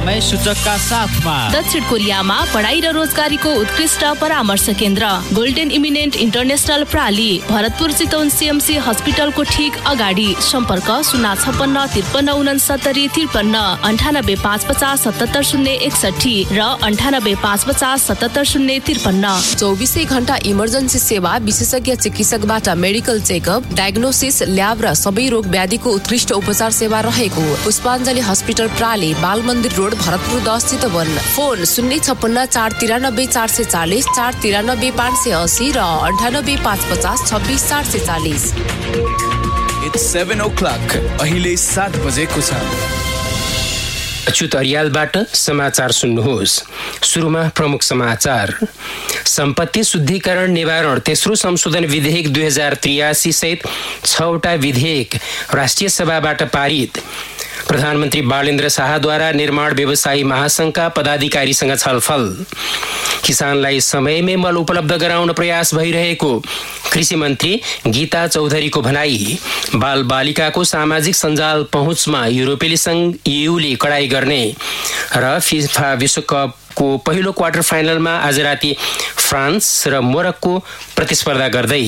सूचकका साथमा दक्षिण कोरियामा पढाइ र रोजगारीको उत्कृष्ट परामर्श केन्द्र golden eminent international प्राली, Bharatpur Chitwan CMC हस्पिटलको ठीक अगाडि। सम्पर्क 056 53 69 53 98 550 77 061 र 98 550 77 053। 24 घण्टा इमर्जेन्सी सेवा, विशेषज्ञ चिकित्सकबाट मेडिकल चेकअप, डायग्नोसिस, ल्याब र सबै रोग व्याधिको उत्कृष्ट उपचार सेवा रहेको पुष्पाञ्जली हस्पिटल प्राली, बाल मन्दिर रोड, भरतपुर 10 चितवन। फोन 056 493 440 493 580 र 98 550 26 440। It's 7 o'clock. अहिले 7 बजेको छ। अच्युत अर्यालबाट समाचार सुन्नुहोस्। सुरुमा प्रमुख समाचार। सम्पत्ति शुद्धिकरण निवारण तेस्रो संशोधन विधेयक 2083 सहित 6वटा विधेयक राष्ट्रिय सभाबाट पारित। प्रधानमन्त्री बालेन्द्र शाहद्वारा निर्माण व्यवसायी महासंघका पदाधिकारीसँग छलफल। किसानलाई समयमै मल उपलब्ध गराउन प्रयास भइरहेको कृषि मन्त्री गीता चौधरीको भनाई। बाल बालिकाको सामाजिक सञ्जाल पहुँचमा युरोपेली संघ EUले कडाई गर्ने र फिफा विश्वकपको पहिलो क्वार्टर फाइनलमा आज राति फ्रान्स र मोरक्को प्रतिस्पर्धा गर्दै।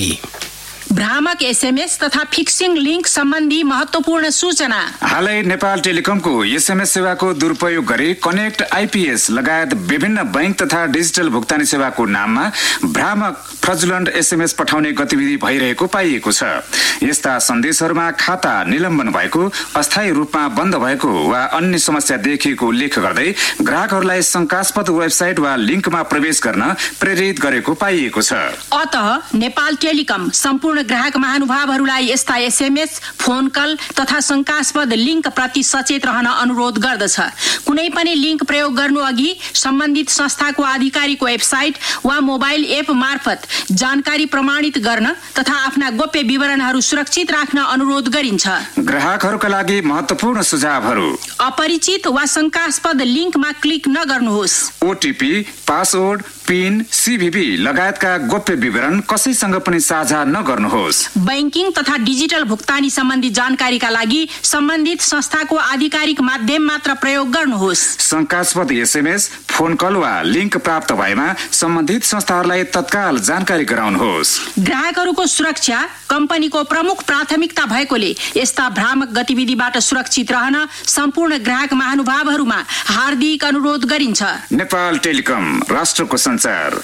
भ्रामक एसएमएस तथा फिक्सिङ लिङ्क सम्बन्धी महत्त्वपूर्ण सूचना। हालै नेपाल टेलिकमको एसएमएस सेवाको दुरुपयोग गरी कनेक्ट आइपीएस लगायत विभिन्न बैंक तथा डिजिटल भुक्तानी सेवाको नाममा भ्रामक फ्रजुलन्ट एसएमएस पठाउने गतिविधि भइरहेको पाइएको छ। यस्ता सन्देशहरूमा खाता निलम्बन भएको, अस्थायी रूपमा बन्द भएको वा अन्य समस्या देखिएको उल्लेख गर्दै ग्राहकहरूलाई शंकास्पद वेबसाइट वा लिङ्कमा प्रवेश गर्न प्रेरित गरेको पाइएको छ। अतः नेपाल टेलिकम सम्पूर्ण ग्राहक महानुभावहरूलाई यस्ता एसएमएस, फोन कल तथा शंकास्पद लिङ्क प्रति सचेत रहन अनुरोध गर्दछ। कुनै पनि लिङ्क प्रयोग गर्नु अघि सम्बन्धित संस्थाको आधिकारिक वेबसाइट वा मोबाइल एप मार्फत जानकारी प्रमाणित गर्न तथा आफ्ना गोप्य विवरणहरू सुरक्षित राख्न अनुरोध गरिन्छ। ग्राहकहरूका लागि महत्त्वपूर्ण सुझावहरू। अपरिचित वा शंकास्पद लिङ्कमा क्लिक नगर्नुहोस्। ओटीपी, पासवर्ड, पिन, सीभीबी लगायतका गोप्य विवरण कसैसँग पनि साझा नगर्नुहोस्। बैंकिङ तथा डिजिटल भुक्तानी सम्बन्धी जानकारीका लागि सम्बन्धित संस्थाको आधिकारिक माध्यम मात्र प्रयोग गर्नुहोस्। शंकास्पद एसएमएस, फोन कल वा लिङ्क प्राप्त भएमा सम्बन्धित संस्थाहरूलाई तत्काल जानकारी गराउनुहोस्। ग्राहकहरूको सुरक्षा कम्पनीको प्रमुख प्राथमिकता भएकोले यस्ता भ्रामक गतिविधिबाट सुरक्षित रहन सम्पूर्ण ग्राहक महानुभावहरूमा हार्दिक अनुरोध गरिन्छ। नेपाल टेलिकम, राष्ट्रको संचार।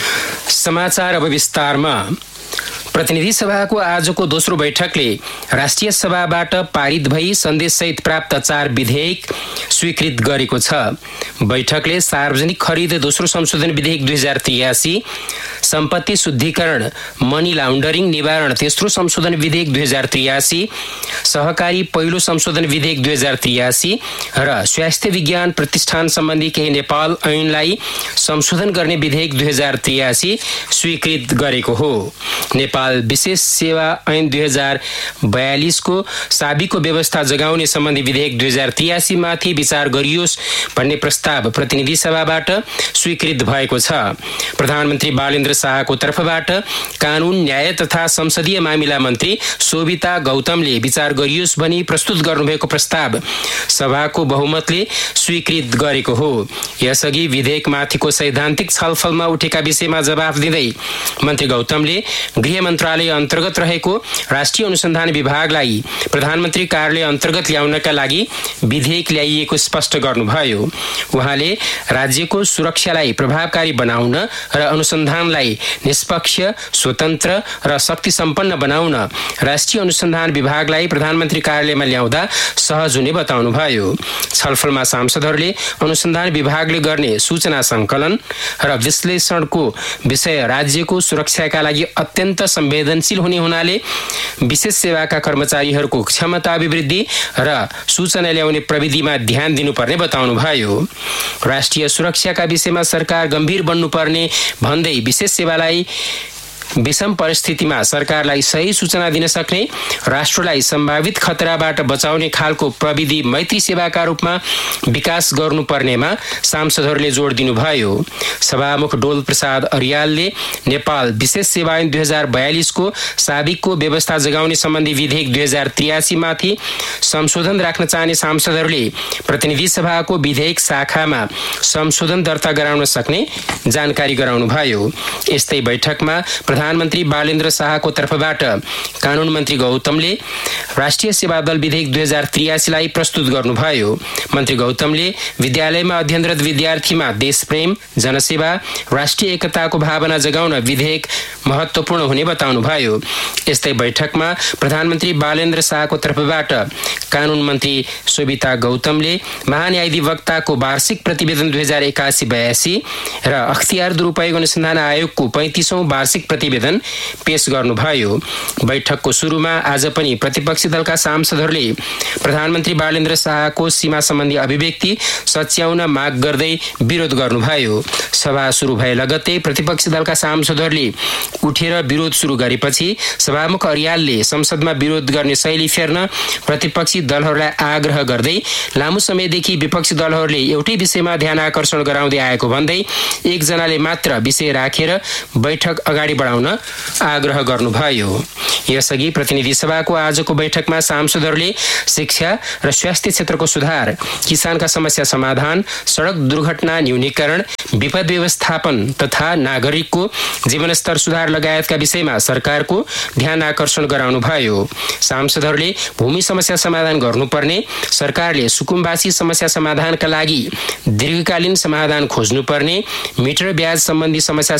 समाचार अब विस्तारमा। प्रतिनिधि सभाको आजको दोस्रो बैठकले राष्ट्रिय सभाबाट पारित भई सन्देशसहित प्राप्त 4 विधेयक स्वीकृत गरेको छ। बैठकले सार्वजनिक खरिद दोस्रो संशोधन विधेयक 2083, सम्पत्ति शुद्धिकरण मनी लाउन्डरिङ निवारण तेस्रो संशोधन विधेयक 2083, सहकारी पहिलो संशोधन विधेयक 2083 र स्वास्थ्य विज्ञान प्रतिष्ठान सम्बन्धी केही नेपाल ऐनलाई संशोधन गर्ने विधेयक 2083 स्वीकृत गरेको हो। नेपाल विशेष सेवा ऐन 2042 को साबीको व्यवस्था जगाउने सम्बन्धी विधेयक 2083 माथि विचार गरियोस् भन्ने प्रस्ताव प्रतिनिधि सभाबाट स्वीकृत भएको छ। प्रधानमन्त्री बालेन्द्र शाहको तर्फबाट कानून, न्याय तथा संसदीय मामिला मन्त्री शोभिता गौतमले विचार गरियोस् भनी प्रस्तुत गर्नुभएको प्रस्ताव सभाको बहुमतले स्वीकृत गरेको हो। यसअघि विधेयकमाथिको सैद्धान्तिक छलफलमा उठेका विषयमा जवाफ दिँदै मन्त्री गौतमले गृह मन्त्रालय अन्तर्गत रहेको राष्ट्रिय अनुसन्धान विभागलाई प्रधानमन्त्री कार्यालय अन्तर्गत ल्याउनका लागि विधेयक ल्याइएको स्पष्ट गर्नुभयो। उहाँले राज्यको सुरक्षालाई प्रभावकारी बनाउन र अनुसन्धानलाई निष्पक्ष, स्वतन्त्र र शक्ति सम्पन्न बनाउन राष्ट्रिय अनुसन्धान विभागलाई प्रधानमन्त्री कार्यालयमा ल्याउँदा सहज हुने बताउनुभयो। छलफलमा सांसदहरूले अनुसन्धान विभागले गर्ने सूचना संकलन र विश्लेषणको विषय राज्यको सुरक्षाका लागि अत्यन्त संवेदनशील हुने हुनाले विशेष सेवाका कर्मचारीहरूको क्षमता अभिवृद्धि र सूचना ल्याउने प्रविधिमा ध्यान दिनुपर्ने बताउनुभयो। राष्ट्रिय सुरक्षाका विषयमा सरकार गम्भीर बन्नुपर्ने भन्दै विशेष सेवालाई विषम परिस्थितिमा सरकारलाई सही सूचना दिन सक्ने, राष्ट्रलाई सम्भावित खतराबाट बचाउने खालको प्रविधि मैत्री सेवाका रूपमा विकास गर्नुपर्नेमा सांसदहरूले जोड दिनुभयो। सभामुख डोल प्रसाद अर्यालले नेपाल विशेष सेवा ऐन 2042 को साबिकको व्यवस्था जगाउने सम्बन्धी विधेयक 2083 माथि संशोधन राख्न चाहने सांसदहरूले प्रतिनिधि सभाको विधेयक शाखामा संशोधन दर्ता गराउन सक्ने जानकारी गराउनुभयो। यस्तै बैठकमा प्रधानमन्त्री बालेन्द्र शाहको तर्फबाट कानून मन्त्री गौतमले राष्ट्रिय सेवा दल विधेयक 2083 लाई प्रस्तुत गर्नुभयो। मन्त्री गौतमले विद्यालयमा अध्ययनरत विद्यार्थीमा देशप्रेम, जनसेवा, राष्ट्रिय एकताको भावना जगाउन विधेयक महत्त्वपूर्ण हुने बताउनुभयो। यस्तै बैठकमा प्रधानमन्त्री बालेन्द्र शाहको तर्फबाट कानून मन्त्री शोभिता गौतमले महान्यायाधिवक्ताको वार्षिक प्रतिवेदन 2081-82 र अख्तियार दुरुपयोग अनुसन्धान आयोगको 35औं वार्षिक प्रतिवेदन पेश गर्नुभयो। बैठकको सुरुमा आज पनि प्रतिपक्षी दलका सांसदहरूले प्रधानमन्त्री बालेन्द्र शाहको सीमा सम्बन्धी अभिव्यक्ति सच्याउन माग गर्दै विरोध गर्नुभयो। सभा सुरु भए लगत्तै प्रतिपक्षी दलका सांसदहरूले उठेर विरोध सुरु गरेपछि सभामुख अर्यालले संसदमा विरोध गर्ने शैली फेर्न प्रतिपक्षी दलहरूलाई आग्रह गर्दै लामो समयदेखि विपक्षी दलहरूले एउटै विषयमा ध्यान आकर्षण गराउँदै आएको भन्दै एकजनाले मात्र विषय राखेर बैठक अगाडि बढाउन आग्रह गर्नुभयो। यसअघि प्रतिनिधि सभाको आजको बैठकमा सांसदहरूले शिक्षा र स्वास्थ्य क्षेत्रको सुधार, किसानका समस्या समाधान, सडक दुर्घटना न्यूनीकरण, विपद व्यवस्थापन तथा नागरिकको जीवनस्तर सुधार लगायतका विषयमा सरकारको ध्यान आकर्षण गराउनुभयो। सांसदहरूले भूमि समस्या समाधान गर्नुपर्ने, सरकारले सुकुम्बासी समस्या समाधानका लागि दीर्घकालीन समाधान खोज्नुपर्ने, मिटर ब्याज सम्बन्धी समस्या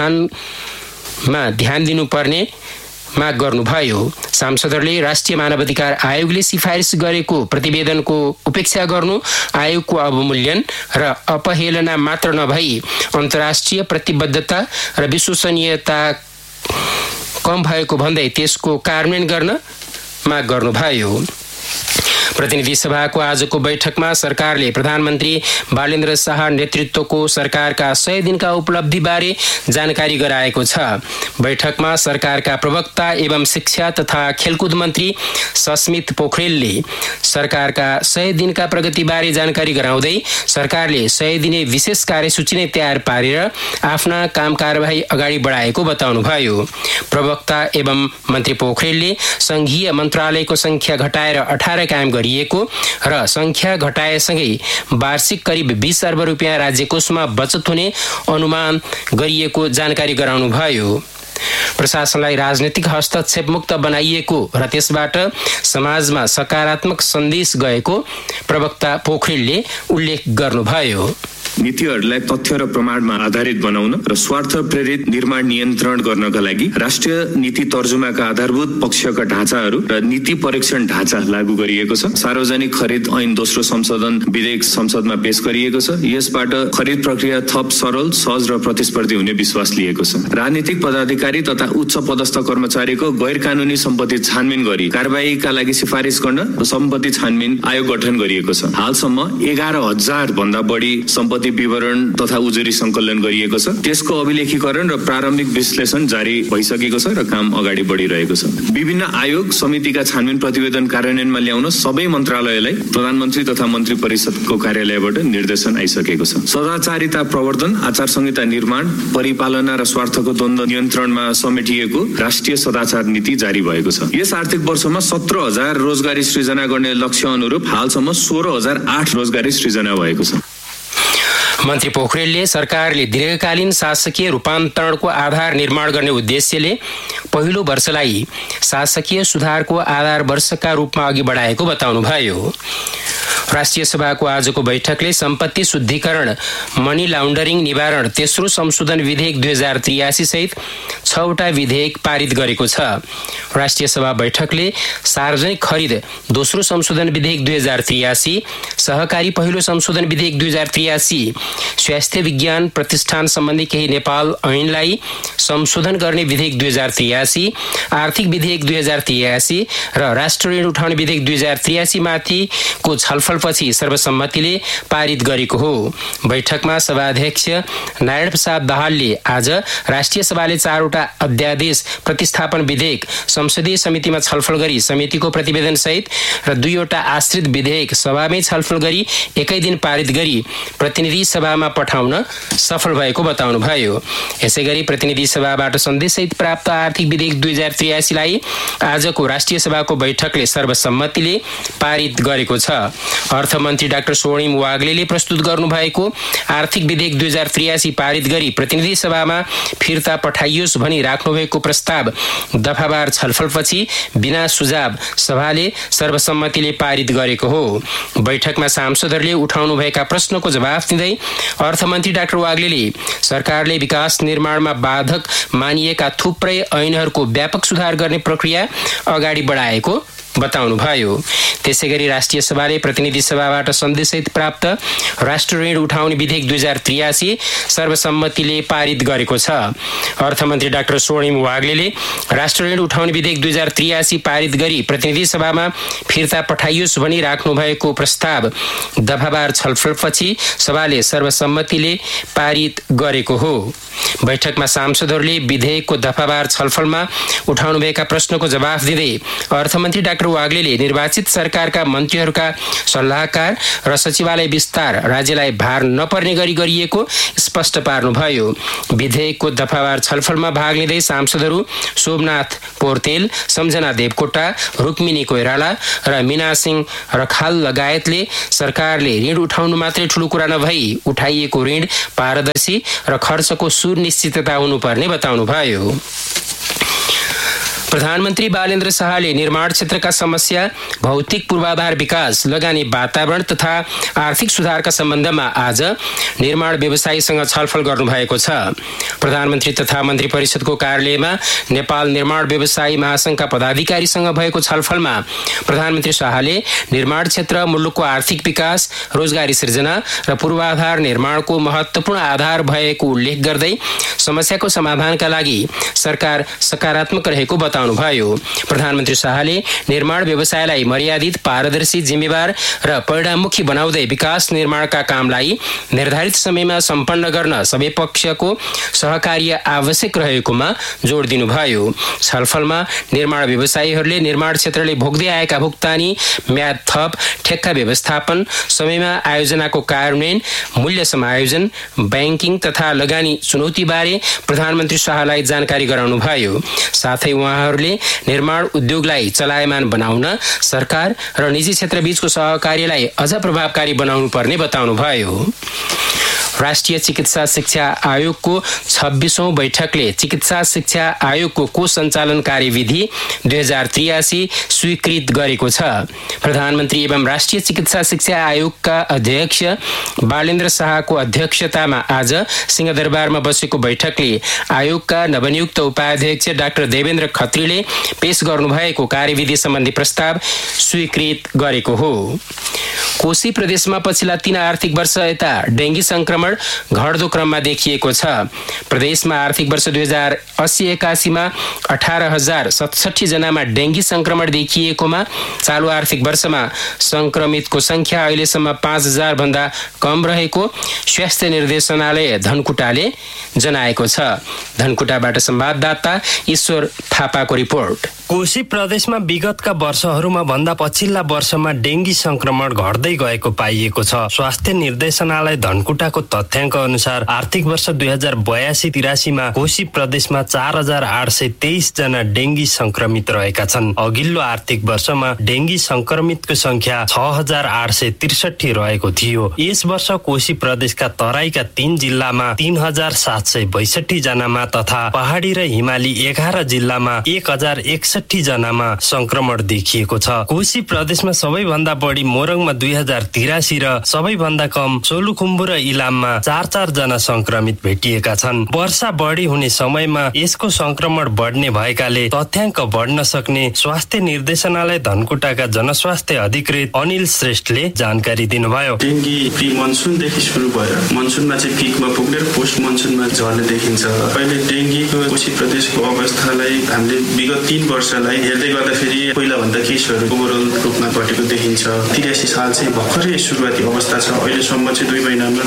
समाधानमा ध्यान दिनुपर्ने माग गर्नुभयो। सांसदहरूले राष्ट्रिय मानवाधिकार आयोगले सिफारिस गरेको प्रतिवेदनको उपेक्षा गर्नु, आयोगको अवमूल्यन र अपहेलना मात्र नभई अन्तर्राष्ट्रिय प्रतिबद्धता र विश्वसनीयता कम भएको भन्दै त्यसको कार्यान्वयन गर्न माग गर्नुभयो। प्रतिनिधि सभाको आजको बैठकमा सरकारले प्रधानमन्त्री बालेन्द्र शाह नेतृत्वको सरकारका 100 दिनका उपलब्धिबारे जानकारी गराएको छ। बैठकमा सरकारका प्रवक्ता एवं शिक्षा तथा खेलकुद मन्त्री सस्मित पोखरेलले सरकारका 100 दिनका प्रगतिबारे जानकारी गराउँदै सरकारले 100 दिने विशेष कार्यसूची नै तयार पारेर आफ्ना काम कारबाही अगाडि बढाएको बताउनुभयो। प्रवक्ता एवं मन्त्री पोखरेलले संघीय मन्त्रालयको संख्या घटाएर 18 कायम गरिएको र संख्या घटाएसँगै वार्षिक करिब 20 अर्ब रुपियाँ राज्य कोषमा बचत हुने अनुमान गरिएको जानकारी गराउनुभयो। प्रशासनलाई राजनीतिक हस्तक्षेप मुक्त बनाइएको र त्यसबाट समाजमा सकारात्मक सन्देश गएको प्रवक्ता पोखरेलले उल्लेख गर्नुभयो। नीतिहरूलाई तथ्य र प्रमाणमा आधारित बनाउन र स्वार्थ प्रेरित निर्माण नियन्त्रण गर्नका लागि राष्ट्रिय नीति तर्जुमाका आधारभूत पक्षका ढाँचाहरू र नीति परीक्षण ढाँचा लागू गरिएको छ। सार्वजनिक खरिद ऐन दोस्रो संशोधन विधेयक संसदमा पेश गरिएको छ। यसबाट खरिद प्रक्रिया थप सरल, सहज र प्रतिस्पर्धी हुने विश्वास लिएको छ। राजनीतिक पदाधिकारी तथा उच्च पदस्थ कर्मचारीको गैर कानूनी सम्पत्ति छानबिन गरी कारबाहीका लागि सिफारिस गर्न सम्पत्ति छानबिन आयोग गठन गरिएको छ। हालसम्म 11,000 भन्दा बढी सम्पत्ति विवरण तथा उजुरी संकलन गरिएको छ। त्यसको अभिलेखीकरण र प्रारम्भिक विश्लेषण जारी भइसकेको छ र काम अगाडि बढिरहेको छ। विभिन्न आयोग समितिका छानबिन प्रतिवेदन कार्यान्वयनमा ल्याउन सबै मन्त्रालयलाई प्रधानमन्त्री तथा मन्त्री परिषदको कार्यालयबाट निर्देशन आइसकेको छ। सदाचारिता प्रवर्धन, आचार संहिता निर्माण, परिपालना र स्वार्थको द्वन्द्व नियन्त्रणमा समेटिएको राष्ट्रिय सदाचार नीति जारी भएको छ। यस आर्थिक वर्षमा 17,000 रोजगारी सृजना गर्ने लक्ष्य अनुरूप हालसम्म 16,008 रोजगारी सृजना भएको छ। मन्त्री पोखरेलले सरकारले दीर्घकालीन शासकीय रूपान्तरणको आधार निर्माण गर्ने उद्देश्यले पहिलो वर्षलाई शासकीय सुधारको आधार वर्षका रूपमा अघि बढाएको बताउनुभयो। राष्ट्रिय सभाको आजको बैठकले सम्पत्ति शुद्धिकरण, मनी लाउन्डरिङ निवारण तेस्रो संशोधन विधेयक 2083 सहित 6वटा विधेयक पारित गरेको छ। राष्ट्रिय सभा बैठकले सार्वजनिक खरिद दोस्रो संशोधन विधेयक 2083, सहकारी पहिलो संशोधन विधेयक 2083, स्वास्थ्य विज्ञान प्रतिष्ठान सम्बन्धी केही नेपाल ऐनलाई संशोधन गर्ने विधेयक 2083, आर्थिक विधेयक 2083 र राष्ट्र ऋण उठाउने विधेयक 2083 माथिको छलफल छलफलपछि सर्वसम्मतिले पारित गरेको हो। बैठकमा सभाध्यक्ष नारायण प्रसाद दाहालले आज राष्ट्रिय सभाले 4वटा अध्यादेश प्रतिस्थापन विधेयक संसदीय समितिमा छलफल गरी समितिको प्रतिवेदन सहित र 2वटा आश्रित विधेयक सभामै छलफल गरी एकै दिन पारित गरी प्रतिनिधि सभामा पठाउन सफल भएको बताउनुभयो। यसैगरी प्रतिनिधि सभाबाट सन्देशसहित प्राप्त आर्थिक विधेयक 2083 लाई आजको राष्ट्रिय सभाको बैठकले सर्वसम्मतिले पारित गरेको छ। अर्थमन्त्री डाक्टर स्वर्णिम वाग्लेले प्रस्तुत गर्नुभएको आर्थिक विधेयक 2083 पारित गरी प्रतिनिधि सभामा फिर्ता पठाइयोस् भनी राख्नुभएको प्रस्ताव दफावार छलफलपछि बिना सुझाव सभाले सर्वसम्मतिले पारित गरेको हो। बैठकमा सांसदहरूले उठाउनुभएका प्रश्नको जवाफ दिँदै अर्थमन्त्री डाक्टर वाग्लेले सरकारले विकास निर्माणमा बाधक मानिएका थुप्रै ऐनहरूको व्यापक सुधार गर्ने प्रक्रिया अगाडि बढाएको बताउनुभयो। त्यसैगरी राष्ट्रिय सभाले प्रतिनिधि सभाबाट सन्देशसहित प्राप्त राष्ट्र ऋण उठाउने विधेयक 2083 सर्वसम्मतिले पारित गरेको छ। अर्थमन्त्री डाक्टर स्वर्णिम वाग्लेले राष्ट्र ऋण उठाउने विधेयक 2083 पारित गरी प्रतिनिधि सभामा फिर्ता पठाइयोस् भनी राख्नुभएको प्रस्ताव दफावार छलफलपछि सभाले सर्वसम्मतिले पारित गरेको हो। बैठकमा सांसदहरूले विधेयकको दफावार छलफलमा उठाउनुभएका प्रश्नको जवाफ दिँदै अर्थमन्त्री डाक्टर वाग्लेले निर्वाचित सरकारका मन्त्रीहरूका सल्लाहकार र सचिवालय विस्तार राज्यलाई भार नपर्ने गरी गरिएको स्पष्ट पार्नुभयो। विधेयकको दफावार छलफलमा भाग लिँदै सांसदहरू शोभनाथ पोर्तेल, सम्झना देवकोटा, रुक्मिनी कोइराला र मीना सिंह रखाल लगायतले सरकारले ऋण उठाउनु मात्रै ठूलो कुरा नभई उठाइएको ऋण पारदर्शी र खर्चको सुनिश्चितता हुनुपर्ने बताउनुभयो। प्रधानमन्त्री बालेन्द्र शाहले निर्माण क्षेत्रका समस्या, भौतिक पूर्वाधार विकास, लगानी वातावरण तथा आर्थिक सुधारका सम्बन्धमा आज निर्माण व्यवसायीसँग छलफल गर्नुभएको छ। प्रधानमन्त्री तथा मन्त्री परिषदको कार्यालयमा नेपाल निर्माण व्यवसायी महासंघका पदाधिकारीसँग भएको छलफलमा प्रधानमन्त्री शाहले निर्माण क्षेत्र मुलुकको आर्थिक विकास, रोजगारी सृजना र पूर्वाधार निर्माणको महत्वपूर्ण आधार भएको उल्लेख गर्दै समस्याको समाधानका लागि सरकार सकारात्मक रहेको बताउनुभयो। प्रधानमन्त्री शाहले निर्माण व्यवसायलाई मर्यादित, पारदर्शी, जिम्मेवार र परिणाममुखी बनाउँदै विकास निर्माणका कामलाई निर्धारित समयमा सम्पन्न गर्न सबै पक्षको सहकार्य आवश्यक रहेकोमा जोड दिनुभयो। छलफलमा निर्माण व्यवसायीहरूले निर्माण क्षेत्रले भोग्दै आएका भुक्तानी, म्याद थप, ठेक्का व्यवस्थापन, समयमा आयोजनाको कार्यान्वयन, मूल्य समायोजन, ब्याङ्किङ तथा लगानी चुनौतीबारे प्रधानमन्त्री शाहलाई जानकारी गराउनुभयो। साथै उहाँहरूले निर्माण उद्योगलाई चलायमान बनाउन सरकार र निजी क्षेत्रबीचको सहकार्यलाई अझ प्रभावकारी बनाउनु पर्ने बताउनुभयो। राष्ट्रिय चिकित्सा शिक्षा आयोगको 26औं बैठकले चिकित्सा शिक्षा आयोगको कोष सञ्चालन कार्यविधि 2083 स्वीकृत गरेको छ। प्रधानमन्त्री एवं राष्ट्रिय चिकित्सा शिक्षा आयोगका अध्यक्ष बालेन्द्र शाहको अध्यक्षतामा आज सिंहदरबारमा बसेको बैठकले आयोगका नवनियुक्त उपाध्यक्ष डाक्टर देवेन्द्र खत्रीले पेश गर्नुभएको कार्यविधि सम्बन्धी प्रस्ताव स्वीकृत गरेको हो। कोशी प्रदेशमा पछिल्ला 3 आर्थिक वर्ष यता डेंगी संक्रमण घट्दो क्रममा देखिएको छ। प्रदेशमा आर्थिक वर्ष 2080-81 मा 18,067 जनामा डेंगी संक्रमण देखिएकोमा चालू आर्थिक वर्षमा संक्रमितको संख्या अहिलेसम्म 5,000 भन्दा कम रहेको स्वास्थ्य निर्देशनालय धनकुटाले जनाएको छ। धनकुटाबाट संवाददाता ईश्वर थापाको रिपोर्ट। कोशी प्रदेशमा विगतका वर्षहरूमा भन्दा पछिल्ला वर्षमा डेंगी संक्रमण घट्दै गएको पाइएको छ। स्वास्थ्य निर्देशनालय धनकुटाको तथ्याङ्क अनुसार आर्थिक वर्ष 2082-83 मा कोशी प्रदेशमा 4,823 जना डेंगी संक्रमित रहेका छन्। अघिल्लो आर्थिक वर्षमा डेंगी संक्रमितको संख्या 6,863 रहेको थियो। यस वर्ष कोशी प्रदेशका तराईका 3 जिल्लामा 3,762 जनामा तथा पहाडी र हिमाली 11 जिल्लामा 1,061 जनामा संक्रमण देखिएको छ। कोशी प्रदेशमा सबैभन्दा बढी मोरङमा 2,083 र सबैभन्दा कम सोलुखुम्बु र इलाममा जिल्लामा 4 जना संक्रमित भेटिएका छन्। वर्षा बढी हुने समयमा यसको संक्रमण बढ्ने भएकाले तथ्याङ्क बढ्न सक्ने स्वास्थ्य निर्देशनालय धनकुटाका जनस्वास्थ्य अधिकृत अनिल श्रेष्ठले जानकारी दिनुभयो। डेङ्गी प्री मनसुनदेखि सुरु भयो, मनसुनमा चाहिँ पिकमा पुगेर पोस्ट मनसुनमा झर्ने देखिन्छ। अहिले डेङ्गीको कोशी प्रदेशको अवस्थालाई हामीले विगत 3 वर्षलाई हेर्दै गर्दाखेरि पहिलाभन्दा केसहरू ओभरअल रूपमा घटेको देखिन्छ। 83 साल चाहिँ भर्खरै सुरुवाती अवस्था छ। अहिलेसम्म चाहिँ 2 महिनामा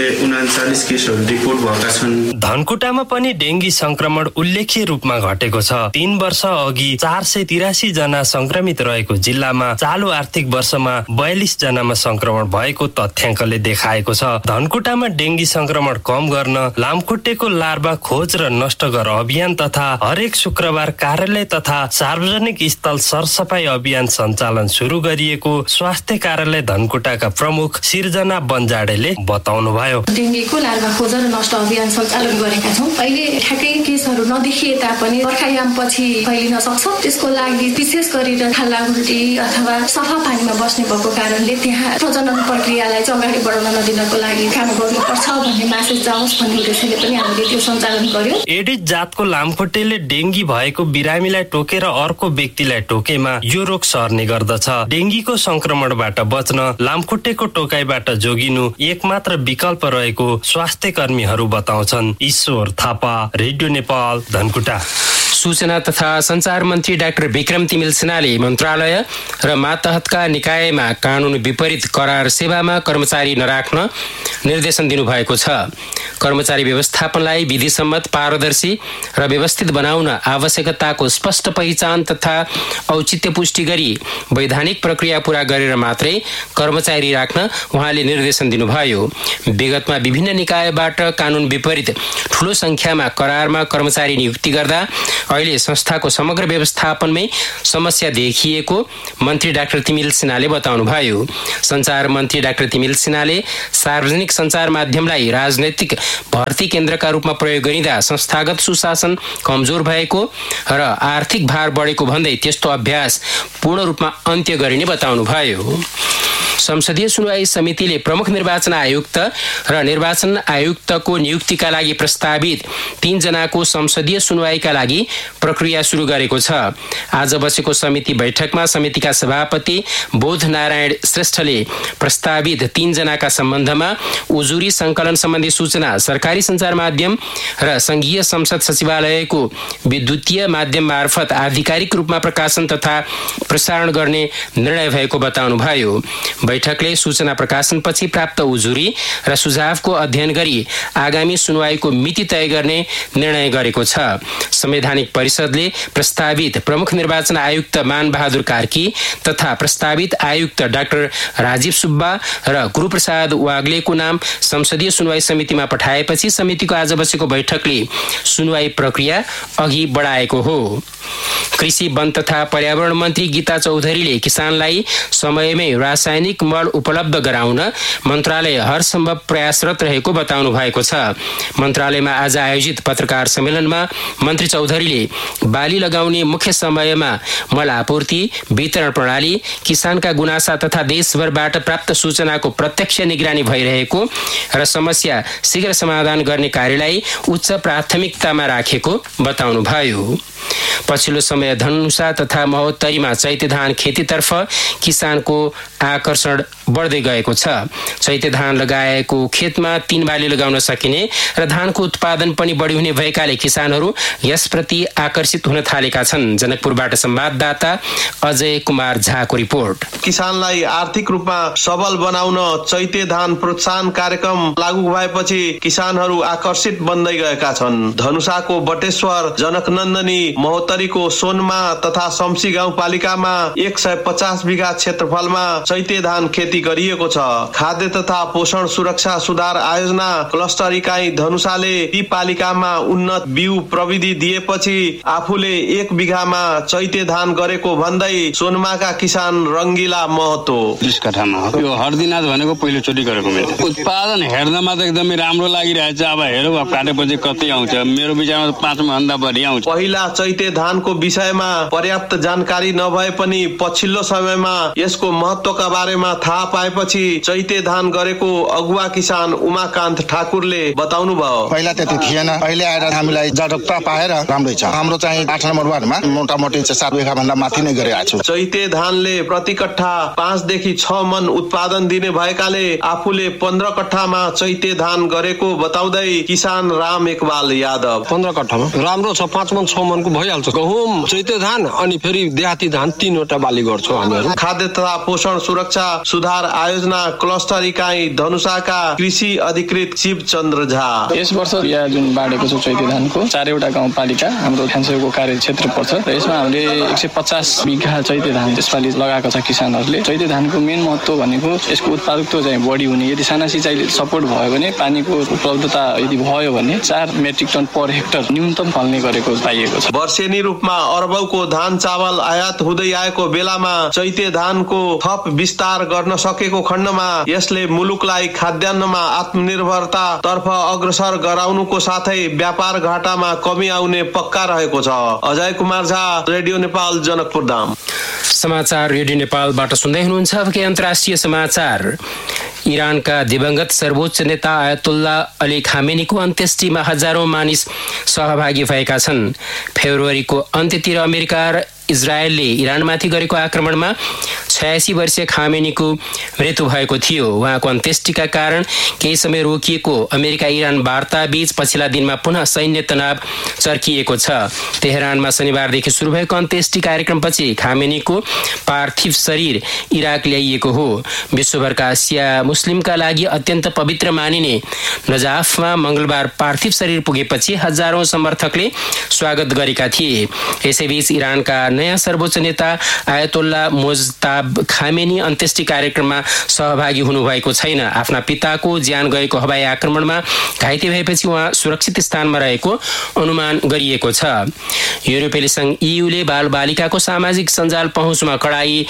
539 केसहरू रिपोर्ट भएका छन्। धनकुटामा पनि डेङ्गी संक्रमण उल्लेख्य रूपमा घटेको छ। 3 वर्ष अघि 483 जना संक्रमित रहेको जिल्लामा चालु आर्थिक वर्षमा 42 जनामा संक्रमण भएको तथ्याङ्कले देखाएको छ। धनकुटामा डेङ्गी संक्रमण कम गर्न लामखुट्टेको लार्वा खोज र नष्ट गर अभियान तथा हरेक शुक्रबार कार्यालय तथा सार्वजनिक स्थल सरसफाई अभियान सञ्चालन सुरु गरिएको स्वास्थ्य कार्यालय धनकुटाका प्रमुख सिर्जना बन्जाडेले बताउनुभयो। डेङ्गीको लार्वा खोज र नष्ट अभियान सञ्चालन गरेका छौँ। अहिले ठ्याक्कै केसहरू नदेखिए तापनि बर्खायामपछि फैलिन सक्छ। त्यसको लागि विशेष गरेर खाल्ला उल्टी अथवा सफा पानीमा बस्ने भएको कारणले त्यहाँ प्रजनन प्रक्रियालाई चाहिँ अगाडि बढाउन नदिनको लागि काम गर्नुपर्छ भन्ने मेसेज जाओस् भन्ने उद्देश्यले पनि हामीले त्यो सञ्चालन गर्यौं। एडिस जातको लामखुट्टेले डेङ्गी भएको बिरामीलाई टोकेर अर्को व्यक्तिलाई टोकेमा यो रोग सर्ने गर्दछ। डेङ्गीको संक्रमणबाट बच्न लामखुट्टेको टोकाइबाट जोगिनु एकमात्र विकल्प रहेको स्वास्थ्य कर्मीहरू बताउँछन्। ईश्वर थापा, रेडियो नेपाल, धनकुटा। सूचना तथा सञ्चार मन्त्री डाक्टर विक्रम तिमिल सिन्हाले मन्त्रालय र मातहतका निकायमा कानून विपरीत करार सेवामा कर्मचारी नराख्न निर्देशन दिनुभएको छ। कर्मचारी व्यवस्थापनलाई विधिसम्मत, पारदर्शी र व्यवस्थित बनाउन आवश्यकताको स्पष्ट पहिचान तथा औचित्य पुष्टि गरी वैधानिक प्रक्रिया पूरा गरेर मात्रै कर्मचारी राख्न उहाँले निर्देशन दिनुभयो। विगतमा विभिन्न निकायबाट कानून विपरीत ठूलो संख्यामा करारमा कर्मचारी नियुक्ति गर्दा अहिले संस्थाको समग्र व्यवस्थापनमै समस्या देखिएको मन्त्री डाक्टर तिमिल सिन्हाले बताउनुभयो। सञ्चार मन्त्री डाक्टर तिमिल सिन्हाले सार्वजनिक सञ्चार माध्यमलाई राजनैतिक भर्ती केन्द्रका रूपमा प्रयोग गरिँदा संस्थागत सुशासन कमजोर भएको र आर्थिक भार बढेको भन्दै त्यस्तो अभ्यास पूर्ण रूपमा अन्त्य गरिने बताउनुभयो। संसदीय सुनवाई समितिले प्रमुख निर्वाचन आयुक्त र निर्वाचन आयुक्तको नियुक्तिका लागि प्रस्तावित 3 जनाको संसदीय सुनवाईका लागि प्रक्रिया सुरु गरेको छ। आज बसेको समिति बैठकमा समितिका सभापति बोध नारायण श्रेष्ठले प्रस्तावित 3 जनाका सम्बन्धमा उजुरी संकलन सम्बन्धी सूचना सरकारी सञ्चार माध्यम र संघीय संसद सचिवालयको विद्युतीय माध्यम मार्फत आधिकारिक रूपमा प्रकाशन तथा प्रसारण गर्ने निर्णय भएको बताउनुभयो। बैठकले सूचना प्रकाशनपछि प्राप्त उजुरी र सुझावको अध्ययन गरी आगामी सुनवाईको मिति तय गर्ने निर्णय गरेको छ। संवैधानिक परिषदले प्रस्तावित प्रमुख निर्वाचन आयुक्त मानबहादुर कार्की तथा प्रस्तावित आयुक्त डाक्टर राजीव सुब्बा र गुरुप्रसाद वाग्लेको नाम संसदीय सुनवाई समितिमा पठाएपछि समितिको आज बसेको बैठकले सुनवाई प्रक्रिया अघि बढाएको हो। कृषि, वन तथा पर्यावरण मन्त्री गीता चौधरीले किसानलाई समयमै रासायनिक मल उपलब्ध गराउन मन्त्रालय हरसम्भव प्रयासरत रहेको बताउनु भएको छ। मन्त्रालयमा आज आयोजित पत्रकार सम्मेलनमा मन्त्री चौधरीले बाली लगाउने मुख्य समयमा मल आपूर्ति, वितरण प्रणाली, किसानका गुनासा तथा देशभरबाट प्राप्त सूचनाको प्रत्यक्ष निगरानी भइरहेको र समस्या शीघ्र समाधान गर्ने कार्यलाई उच्च प्राथमिकतामा राखेको बताउनुभयो। पछिल्लो समय धनुषा तथा महोत्तरीमा चैते धान खेतीतर्फ किसानको आकर्षण बढ्दै गएको छ। चैते धान लगाएको खेतमा 3 बाली लगाउन सकिने र धानको उत्पादन पनि बढी हुने भएकाले किसानहरू यसप्रति आकर्षित हुन थालेका छन्। जनकपुरबाट संवाददाता अजय कुमार झाको रिपोर्ट। किसानलाई आर्थिक रूपमा सबल बनाउन चैते धान प्रोत्साहन कार्यक्रम लागू भएपछि किसानहरू आकर्षित बन्दै गएका छन्। धनुषाको बटेश्वर, जनकनन्दनी, महोत्तरीको सोनमा तथा शम्सी गाउँपालिकामा 150 बिघा क्षेत्रफलमा चैते धान खेती गरिएको छ। खाद्य तथा पोषण सुरक्षा सुधार आयोजना क्लस्टर इकाइ धनुषाले ती पालिकामा उन्नत बिउ प्रविधि दिएपछि आफूले 1 बिघामा चैते धान गरेको भन्दै सोनमाका किसान रंगिला महतो। 20 कठामा हो यो हर्दिनाथ भनेको पहिलो चोटी गरेको मैले। उत्पादन हेर्नमा त एकदमै राम्रो लागिरहेछ। अब हेरौँ अब काटेपछि कति आउँछ। मेरो विचारमा 5 भन्दा बढी आउँछ। पहिला चैते धानको विषयमा पर्याप्त जानकारी नभए पनि पछिल्लो समयमा यसको महत्वका बारेमा थाहा पाएपछि चैते धान गरेको अगुवा किसान उमाकान्त ठाकुरले बताउनु भयो। पहिला त्यति थिएन, अहिले आएर हामीलाई जागरुकता पाएर राम्रै छ। हाम्रो चाहिँ 8 नम्बर वार्डमा मोटामोटी 7 बिघा भन्दा माथि नै गरिरहेको छु। चैते धानले प्रति कट्ठा 5 देखि 6 मन उत्पादन दिने भएकाले आफूले 15 कट्ठामा चैते धान गरेको बताउँदै किसान राम इकबाल यादव 15 कट्ठामा राम्रो छ, 5 मन 6 मनको भइहाल्छ। गहुम, चैते धान अनि फेरि देहाती धान 3वटा बाली गर्छौँ हामीहरू। खाद्य तथा पोषण सुरक्षा सुधार आयोजना क्लस्टर इकाइ धनुषाका कृषि अधिकृत शिव चन्द्र झा यस वर्ष या जुन बाडेको छ चैते धानको 4वटा गाउँपालिका हाम्रो फ्यान्सको कार्यक्षेत्र पर्छ र यसमा हामीले 150 बिघा चैते धान त्यसपालि लगाएको छ किसानहरूले। चैते धानको मेन महत्व भनेको यसको उत्पादकता चाहिँ बढी हुने। यदि साना सिँचाइले सपोर्ट भयो भने, पानीको उपलब्धता यदि भयो भने 4 मेट्रिक टन पर हेक्टर न्यूनतम फल्ने गरेको पाइएको छ। वर्षेनी रूपमा अरबौको धान चावल आयात हुँदै आएको बेलामा चैते धानको थप विस्तार गर्न सकेको खण्डमा यसले मुलुकलाई खाद्यान्नमा आत्मनिर्भरता तर्फ अग्रसर गराउनुको साथै व्यापार घाटामा कमी आउने पक्का रहेको छ। अजय कुमार झा, रेडियो नेपाल, जनकपुर धाम। समाचार रेडियो नेपालबाट सुन्दै हुनुहुन्छ। अब के अन्तर्राष्ट्रिय समाचार। इरानका दिवंगत सर्वोच्च नेता आयतुल्ला अली खामेनीको अन्त्येष्टिमा हजारौं मानिस सहभागी भएका छन्। फेब्रुअरीको अन्त्यतिर अमेरिका र इजरायलले इरानमाथि गरेको आक्रमणमा 86 वर्षीय खामेनीको मृत्यु भएको थियो। उहाँको अन्त्येष्टिका कारण केही समय रोकिएको अमेरिका इरान वार्ता बीच पछिल्ला दिनमा पुनः सैन्य तनाव चर्किएको छ। तेहरानमा शनिबारदेखि सुरु भएको अन्त्येष्टि कार्यक्रमपछि खामेनीको पार्थिव शरीर इराक ल्याइएको हो। विश्वभरका शिया मुस्लिमका लागि अत्यन्त पवित्र मानिने नजाफमा मंगलबार पार्थिव शरीर पुगेपछि हजारौं समर्थकले स्वागत गरेका थिए। यसैबीच इरानका नयाँ सर्वोच्च नेता आयतोल्ला मोज्ताब खामेनी अन्त्येष्टि कार्यक्रममा सहभागी हुनुभएको छैन। आफ्ना पिताको ज्यान गएको हवाई आक्रमणमा घाइते भएपछि उहाँ सुरक्षित स्थानमा रहेको अनुमान गरिएको छ। युरोपेली संघ EUले बालबालिकाको सामाजिक सञ्जाल पहुँचमा कडाई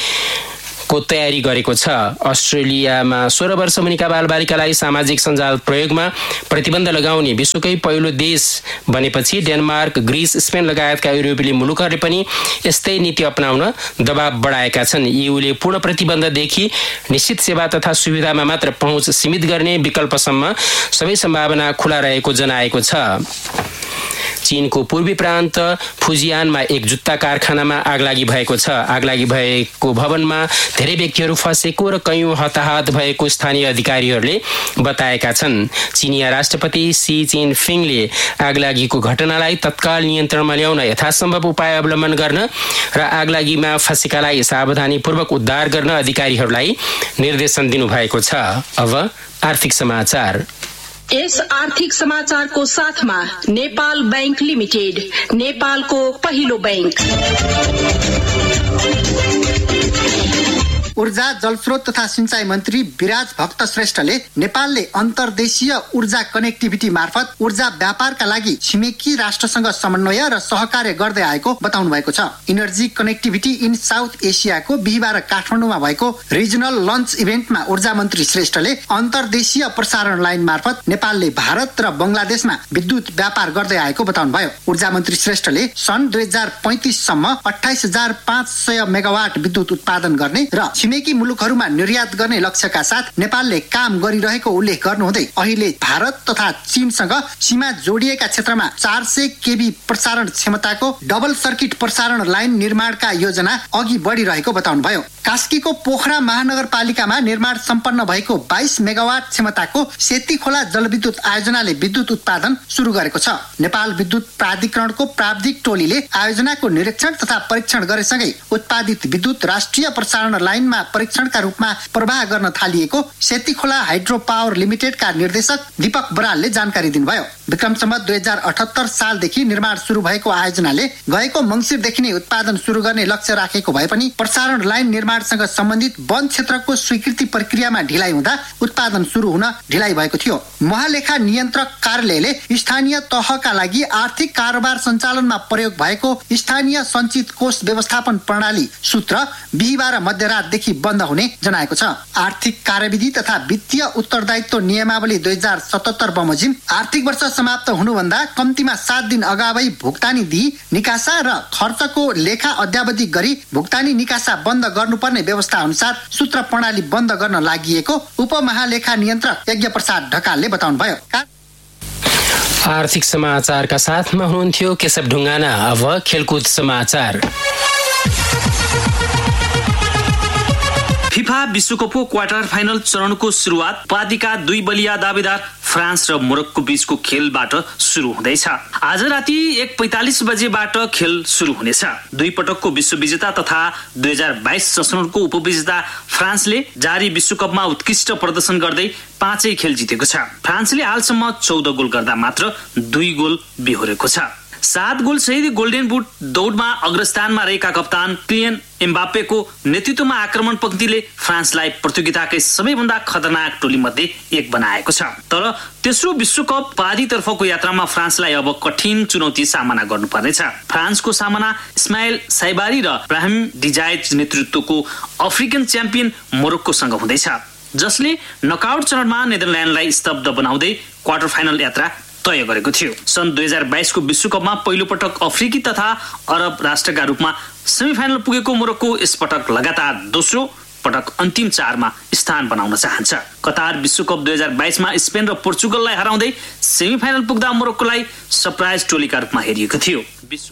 को तयारी गरेको छ। अस्ट्रेलियामा 16 वर्ष मुनिका बालबालिकालाई सामाजिक सञ्जाल प्रयोगमा प्रतिबन्ध लगाउने विश्वकै पहिलो देश बनेपछि डेनमार्क, ग्रीस, स्पेन लगायतका युरोपेली मुलुकहरूले पनि यस्तै नीति अपनाउन दबाव बढाएका छन्। EUले पूर्ण प्रतिबन्धदेखि निश्चित सेवा तथा सुविधामा मात्र पहुँच सीमित गर्ने विकल्पसम्म सबै सम्भावना खुला रहेको जनाएको छ। चीनको पूर्वी प्रान्त फुजियानमा एक जुत्ता कारखानामा आगलागी भएको छ। आगलागी भएको भवनमा धेरै व्यक्तिहरू फँसेको र कयौं हताहत भएको स्थानीय अधिकारीहरूले बताएका छन्। चीनिया राष्ट्रपति सी जिनपिङले आगलागीको घटनालाई तत्काल नियन्त्रणमा ल्याउन यथासम्भव उपाय अवलम्बन गर्न र आगलागीमा फँसेकालाई सावधानीपूर्वक उद्धार गर्न अधिकारीहरूलाई निर्देशन दिनुभएको छ। अब आर्थिक समाचार। यस आर्थिक समाचारको साथमा नेपाल बैंक लिमिटेड, नेपालको पहिलो बैंक। ऊर्जा, जलस्रोत तथा सिंचाई मन्त्री विराज भक्त श्रेष्ठले नेपालले अन्तर्देशीय ऊर्जा कनेक्टिभिटी मार्फत ऊर्जा व्यापारका लागि छिमेकी राष्ट्रसँग समन्वय र सहकार्य गर्दै आएको बताउनु भएको छ। इनर्जी कनेक्टिभिटी इन साउथ एसियाको बिहीबार काठमाडौँमा भएको रिजनल लन्च इभेन्टमा ऊर्जा मन्त्री श्रेष्ठले अन्तर्देशीय प्रसारण लाइन मार्फत नेपालले भारत र बंगलादेशमा विद्युत व्यापार गर्दै आएको बताउनु भयो। ऊर्जा मन्त्री श्रेष्ठले सन् 2035 सम्म 28,500 मेगावाट विद्युत उत्पादन गर्ने र छिमेकी मुलुकहरूमा निर्यात गर्ने लक्ष्यका साथ नेपालले काम गरिरहेको उल्लेख गर्नुहुँदै अहिले भारत तथा चीनसँग सीमा जोडिएका क्षेत्रमा 400 केबी प्रसारण क्षमताको डबल सर्किट प्रसारण लाइन निर्माणका योजना अघि बढिरहेको बताउनुभयो। कास्कीको पोखरा महानगरपालिकामा निर्माण सम्पन्न भएको 22 मेगावाट क्षमताको सेती खोला जलविद्युत आयोजनाले विद्युत उत्पादन सुरु गरेको छ। नेपाल विद्युत प्राधिकरणको प्राविधिक टोलीले आयोजनाको निरीक्षण तथा परीक्षण गरेसँगै उत्पादित विद्युत राष्ट्रिय प्रसारण लाइनमा परीक्षणका रूपमा प्रवाह गर्न थालिएको सेती खोला हाइड्रो पावर लिमिटेडका निर्देशक दीपक बरालले जानकारी दिनुभयो। विक्रम सम्वत 2078 सालदेखि निर्माण सुरु भएको आयोजनाले गएको मंसिरदेखि नै उत्पादन सुरु गर्ने लक्ष्य राखेको भए पनि प्रसारण लाइन निर्माणसँग सम्बन्धित वन क्षेत्रको स्वीकृति प्रक्रियामा ढिलाइ हुँदा उत्पादन सुरु हुन ढिलाइ भएको थियो। महालेखा नियन्त्रक कार्यालयले स्थानीय तहका लागि आर्थिक कारोबार सञ्चालनमा प्रयोग भएको स्थानीय सञ्चित कोष व्यवस्थापन प्रणाली सूत्र बिहीबार मध्यरातदेखि बन्द हुने जनाएको छ। आर्थिक कार्यविधि तथा वित्तीय उत्तरदायित्व नियमावली 2077 बमोजिम आर्थिक वर्ष समाप्त हुनुभन्दा कम्तीमा 7 दिन अगावै भुक्तानी दिई निकासा र खर्चको लेखा अद्यावधि गरी भुक्तानी निकासा बन्द गर्नुपर्ने व्यवस्था अनुसार सूत्र प्रणाली बन्द गर्न लागिएको उपमहालेखा नियन्त्रक यज्ञ प्रसाद ढकालले बताउनुभयो। आर्थिक समाचारका साथमा हुनुहुन्थ्यो केशव ढुङ्गाना। अब खेलकुद समाचार। फिफा विश्वकपको क्वार्टर फाइनल चरणको सुरुवात उपाधिका 2 बलिया दावेदार फ्रान्स र मोरक्को बीचको खेलबाट सुरु हुँदैछ। आज राति 1:45 बजेबाट खेल सुरु हुनेछ। 2 पटकको विश्व विजेता तथा 2022 संस्करणको उपविजेता फ्रान्सले जारी विश्वकपमा उत्कृष्ट प्रदर्शन गर्दै 5 खेल जितेको छ। फ्रान्सले हालसम्म 14 गोल गर्दा मात्र 2 गोल बिहोरेको छ। 7 गोल सहित गोल्डन बुट दौडमा अग्रस्थानमा रहेका कप्तान किलियन एम्बापेको नेतृत्वमा आक्रमण पंक्तिले फ्रान्सलाई प्रतियोगिताकै सबैभन्दा खतरनाक टोलीमध्ये एक बनाएको छ। तर तेस्रो विश्वकप उपाधितर्फको यात्रामा फ्रान्सलाई अब कठिन चुनौती सामना गर्नुपर्नेछ। फ्रान्सको सामना इस्माइल साइबारी र ब्राहिम डिजायज नेतृत्वको अफ्रिकन च्याम्पियन मोरक्कोसँग हुँदैछ, जसले नकआउट चरणमा नेदरल्यान्डलाई स्तब्ध बनाउँदै क्वार्टर फाइनल यात्रा तय गरेको थियो। सन् 2022 को विश्वकपमा पहिलो पटक अफ्रिकी तथा अरब राष्ट्रका रूपमा सेमिफाइनल पुगेको मोरक्को यसपटक लगातार दोस्रो पटक अन्तिम 4 मा स्थान बनाउन चाहन्छ। कतार विश्वकप 2022 मा स्पेन र पोर्चुगललाई हराउँदै सेमिफाइनल पुग्दा मोरक्कोलाई सरप्राइज टोलीका रूपमा हेरिएको थियो।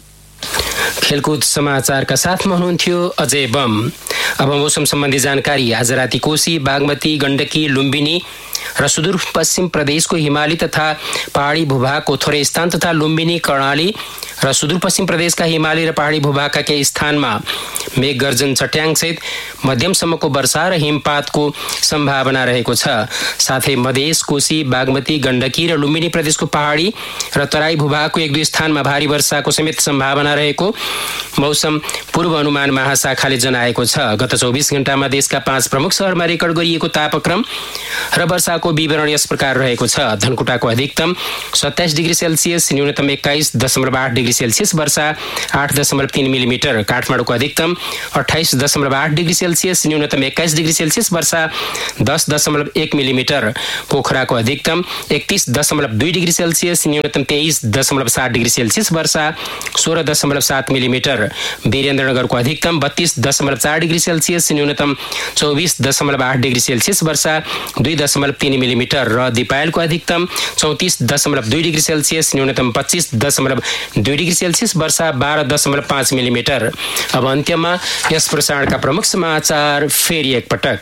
खेलकुद समाचारका साथमा हुनुहुन्थ्यो अजय बम। अब मौसम सम्बन्धी जानकारी। आज राति कोशी, बागमती, गण्डकी, लुम्बिनी र सुदूरपश्चिम प्रदेशको हिमाली तथा पहाडी भूभागको थोरै स्थान तथा लुम्बिनी, कर्णाली र सुदूरपश्चिम प्रदेशका हिमाली र पहाडी भूभागका केही स्थानमा मेघ गर्जन चट्याङसहित मध्यमसम्मको वर्षा र हिमपातको सम्भावना रहेको छ। साथै मधेस, कोशी, बागमती, गण्डकी र लुम्बिनी प्रदेशको पहाडी र तराई भूभागको 1-2 स्थानमा भारी वर्षाको समेत सम्भावना रहेको मौसम पूर्व अनुमान महाशाखाले जनाएको छ। गत 24 घण्टामा देशका 5 प्रमुख शहरमा रेकर्ड गरिएको तापक्रम र वर्षाको विवरण यस प्रकार रहेको छ। धनकुटाको अधिकतम 27 डिग्री सेल्सियस, न्यूनतम 21.8 डिग्री सेल्सियस, वर्षा 8.3 मिलिमिटर। काठमाडौँको अधिकतम 28.8 डिग्री सेल्सियस, न्यूनतम 21 डिग्री सेल्सियस, वर्षा 10.1 मिलिमिटर। पोखराको अधिकतम 31.2 डिग्री सेल्सियस, न्यूनतम 23.7 डिग्री सेल्सियस, वर्षा 16.7 मिलिमिटर। वीरेन्द्रनगरको अधिकतम 32.4 डिग्री सेल्सियस, न्यूनतम 24.8 डिग्री सेल्सियस, वर्षा 2.3 मिलिमिटर। र दिपायलको अधिकतम 34.2 डिग्री सेल्सियस, न्यूनतम 25.2 डिग्री सेल्सियस, वर्षा 12.5 मिलिमिटर। अब अन्त्यमा यस प्रसारणका प्रमुख समाचार फेरि एकपटक।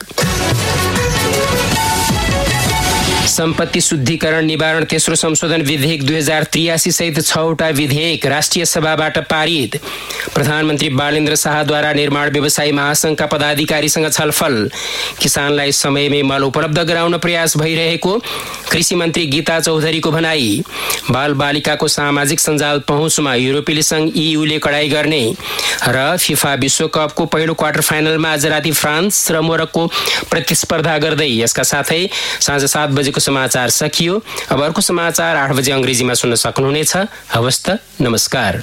सम्पत्ति शुद्धिकरण निवारण तेस्रो संशोधन विधेयक 2083 सहित 6वटा विधेयक राष्ट्रिय सभाबाट पारित। प्रधानमन्त्री बालेन्द्र शाहद्वारा निर्माण व्यवसायी महासंघका पदाधिकारीसँग छलफल। किसानलाई समयमै मल उपलब्ध गराउन प्रयास भइरहेको कृषि मन्त्री गीता चौधरीको भनाई। बाल बालिकाको सामाजिक सञ्जाल पहुँचमा युरोपेली संघ EUले कडाई गर्ने र फिफा विश्वकपको पहिलो क्वार्टर फाइनलमा आज राति फ्रान्स र मोरक्को प्रतिस्पर्धा गर्दै। यसका साथै साँझ 7 बजेको समाचार सकियो। अब अर्को समाचार 8 बजे अंग्रेजीमा सुन्न सक्नुहुनेछ। हवस् त, नमस्कार।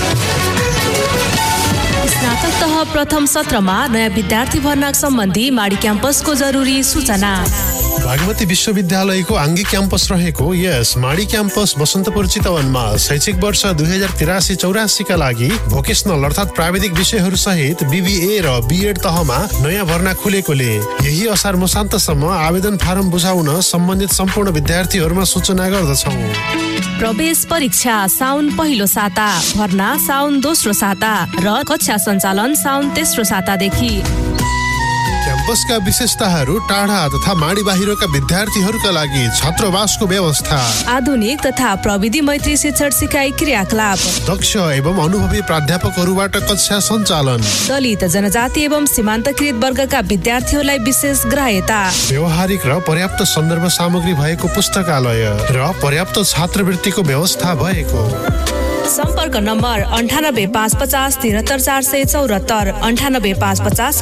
स्नातक तह प्रथम सत्रमा नयाँ विद्यार्थी भर्ना सम्बन्धी माडी क्याम्पसको जरुरी सूचना। बागमती विश्वविद्यालयको आङ्गी क्याम्पस रहेको यस माडी क्याम्पस बसन्तपुर चितवनमा शैक्षिक वर्ष 2083-84 का लागि भोकेसनल अर्थात् प्राविधिक विषयहरू सहित BBA र B.Ed तहमा नयाँ भर्ना खुलेकोले यही असार मसान्तसम्म आवेदन फारम बुझाउन सम्बन्धित सम्पूर्ण विद्यार्थीहरूमा सूचना गर्दछौँ। प्रवेश परीक्षा साउन पहिलो साता, भर्ना साउन दोस्रो साता र कक्षा सञ्चालन साउन तेस्रो सातादेखि। क्याम्पसका विशेषताहरू टाढा तथा माडी बाहिरका विद्यार्थीहरूका लागि छात्रावासको व्यवस्था, आधुनिक तथा प्रविधि मैत्री शिक्षण सिकाइ क्रियाकलाप, दक्ष एवं अनुभवी प्राध्यापकहरूबाट कक्षा सञ्चालन, दलित जनजाति एवं सीमान्तकृत वर्गका विद्यार्थीहरूलाई विशेष ग्राह्यता, व्यवहारिक र पर्याप्त सन्दर्भ सामग्री भएको पुस्तकालय र पर्याप्त छात्रवृत्तिको व्यवस्था भएको। सम्पर्क नम्बर 9855 73474, 9855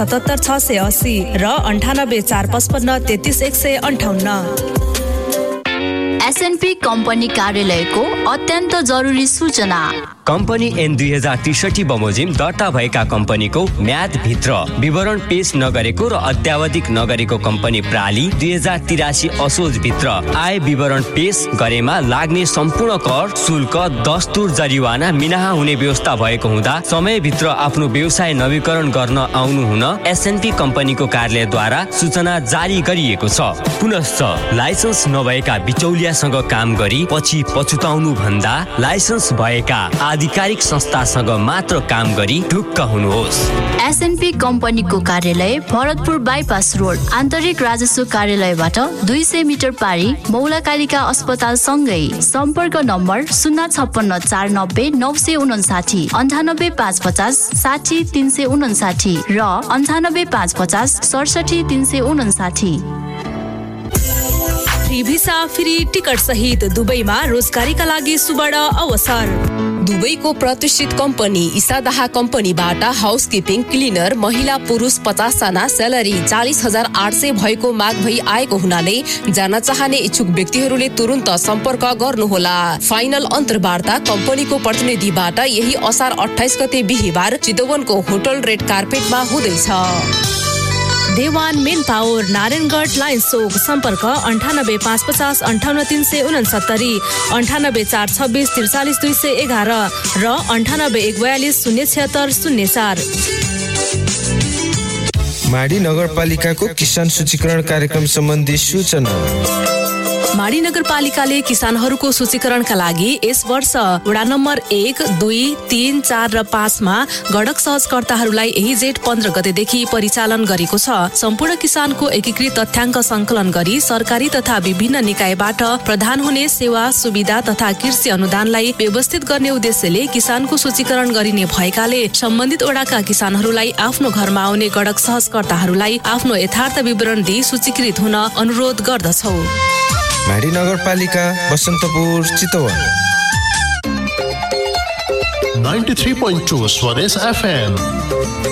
77680 र 9845 33158। एसएनपी कम्पनी कार्यालयको अत्यन्त जरुरी सूचना। कम्पनी N 2063 बमोजिम दर्ता भएका कम्पनीको म्याद भित्र विवरण पेश नगरेको र अत्यावधिक नगरेको कम्पनी प्राली 2083 असोज भित्र आय विवरण पेश गरेमा लाग्ने सम्पूर्ण कर शुल्क दस्तुर जरिवाना मिनाहा हुने व्यवस्था भएको हुँदा समयभित्र आफ्नो व्यवसाय नवीकरण गर्न आउनु हुन एसएनपी कम्पनीको कार्यालयद्वारा सूचना जारी गरिएको छ। पुनश्च लाइसेन्स नभएका बिचौलियासँग काम गरी पछि पछुताउनु भन्दा लाइसेन्स भएका आधिकारिक संस्थासँग मात्र काम गरी ढुक्क हुनुहोस्। एसएनपी कम्पनीको कार्यालय भरतपुर बाइपास रोड आन्तरिक राजस्व कार्यालयबाट 200 मिटर पारी मौलाकालिका अस्पताल सँगै। सम्पर्क नम्बर 056 490 959 98 550 60 359 र 98 550 67 359। फ्री भिसा फ्री टिकट सहित दुबईमा रोजगारीका लागि सुवर्ण अवसर। दुबईको प्रतिष्ठित कम्पनी इसादाहा कम्पनीबाट हाउसकिपिङ क्लिनर महिला पुरुष 50 जना स्यालेरी 40,800 भएको माग भई आएको हुनाले जान चाहने इच्छुक व्यक्तिहरूले तुरुन्त सम्पर्क गर्नुहोला। फाइनल अन्तर्वार्ता कम्पनीको प्रतिनिधिबाट यही असार 28 गते बिहीबार चितवनको होटल रेड कार्पेटमा हुँदैछ। Dewan main power Narayangarh line चोक सम्पर्क 98 550 58 369 98 426 43 211 र 98 142 076 04। माडी नगरपालिकाको किसान सूचीकरण कार्यक्रम सम्बन्धी सूचना। माडी नगरपालिकाले किसानहरूको सूचीकरणका लागि यस वर्ष वडा नम्बर 1, 2, 3, 4 र 5 मा गडक सहजकर्ताहरूलाई यही जेठ 15 गतेदेखि परिचालन गरेको छ। सम्पूर्ण किसानको एकीकृत तथ्याङ्क संकलन गरी सरकारी तथा विभिन्न निकायबाट प्रदान हुने सेवा सुविधा तथा कृषि अनुदानलाई व्यवस्थित गर्ने उद्देश्यले किसानको सूचीकरण गरिने भएकाले सम्बन्धित वडाका किसानहरूलाई आफ्नो घरमा आउने गडक सहजकर्ताहरूलाई आफ्नो यथार्थ विवरण दिई सूचीकृत हुन अनुरोध गर्दछौ। माडी नगरपालिका बसन्तपुर चितवन। 93.2 स्वदेश FM।